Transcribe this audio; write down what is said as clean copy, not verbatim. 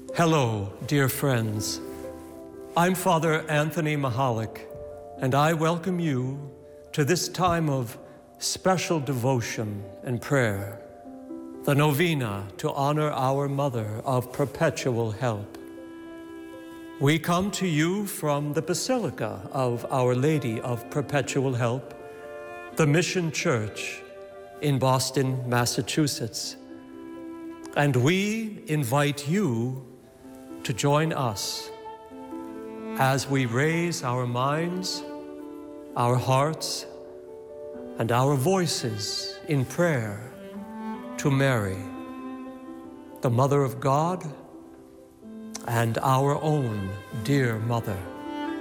Hello, dear friends. I'm Father Anthony Mahalik, and I welcome you to this time of special devotion and prayer, the novena to honor our Mother of Perpetual Help. We come to you from the Basilica of Our Lady of Perpetual Help, the Mission Church in Boston, Massachusetts. And we invite you to join us as we raise our minds, our hearts, and our voices in prayer to Mary, the Mother of God and our own dear Mother.